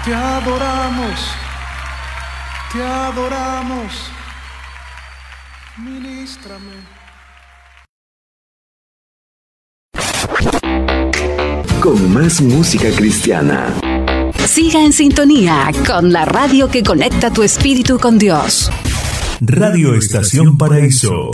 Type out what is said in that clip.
Te adoramos, te adoramos. Ministrame. Con más música cristiana. Siga en sintonía con la radio que conecta tu espíritu con Dios. Radio Estación Paraíso.